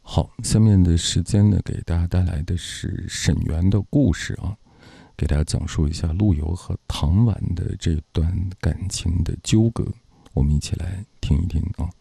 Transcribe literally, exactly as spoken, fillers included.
好，下面的时间呢，给大家带来的是沈园的故事啊，给大家讲述一下陆游和唐婉的这段感情的纠葛，我们一起来听一听啊。